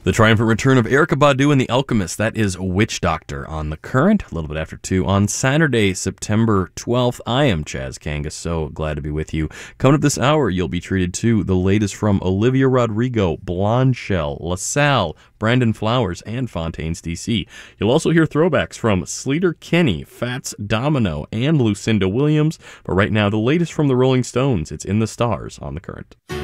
The triumphant return of Erykah Badu and The Alchemist. That is Witch Doctor on The Current, a little bit after 2 on Saturday, September 12th. I am Chaz Kangas, so glad to be with you. Coming up this hour, you'll be treated to the latest from Olivia Rodrigo, Blonde Shell, LaSalle, Brandon Flowers, and Fontaines DC. You'll also hear throwbacks from Sleater Kinney, Fats Domino, and Lucinda Williams. But right now, the latest from the Rolling Stones. It's In the Stars on The Current.